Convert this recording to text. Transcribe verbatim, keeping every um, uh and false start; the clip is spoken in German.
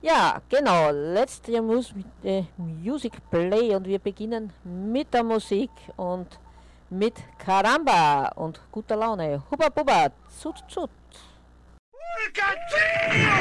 Ja, genau. Letzte Mus äh, Music Play und wir beginnen mit der Musik und mit Caramba und guter Laune. Hubba Bubba, zut zut.